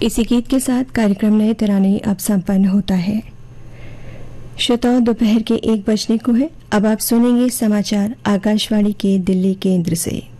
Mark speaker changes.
Speaker 1: इसी गीत के साथ कार्यक्रम नए तराने अब संपन्न होता है। श्रोताओं, दोपहर के 1 बजने को है। अब आप सुनेंगे समाचार आकाशवाणी के दिल्ली केंद्र से।